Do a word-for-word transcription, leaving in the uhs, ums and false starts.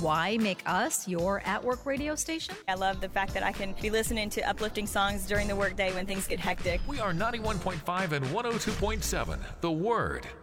Why make us your at-work radio station? I love the fact that I can be listening to uplifting songs during the workday when things get hectic. We are ninety-one point five and one oh two point seven, The Word.